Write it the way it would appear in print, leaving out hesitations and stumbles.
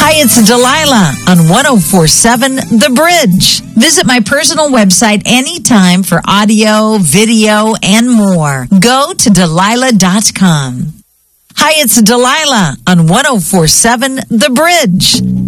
Hi, it's Delilah on 104.7 The Bridge. Visit my personal website anytime for audio, video, and more. Go to Delilah.com. Hi, it's Delilah on 104.7 The Bridge.